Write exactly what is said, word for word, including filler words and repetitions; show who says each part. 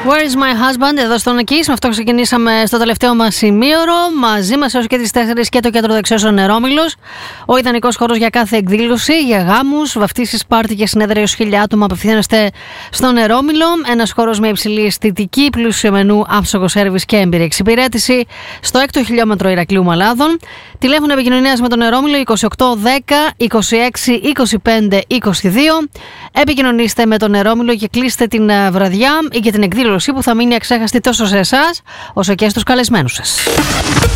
Speaker 1: Where is my husband, εδώ στον Kiss. Με αυτό ξεκινήσαμε στο τελευταίο μας ημίωρο. Μαζί μας έως και τις τέσσερις και το κέντρο δεξιώσεων Ερόμιλος. Ο ιδανικός χώρος για κάθε εκδήλωση, για γάμους, βαφτίσεις, πάρτι και συνέδρια έως χίλια άτομα απευθύνεστε στον Ερόμιλο. Ένας χώρος με υψηλή αισθητική, πλούσιο μενού, άψογο σέρβις και έμπειρη εξυπηρέτηση. Στο έκτο χιλιόμετρο Ηρακλείου Μαλάδων. Τηλέφωνο επικοινωνίας με τον Ερόμιλο είκοσι οκτώ δέκα είκοσι έξι είκοσι πέντε είκοσι δύο. Επικοινωνήστε με τον Ερόμιλο και κλείστε την βραδιά ή και την εκδήλωση που θα μείνει αξέχαστη τόσο σε εσάς όσο και στους καλεσμένους σας.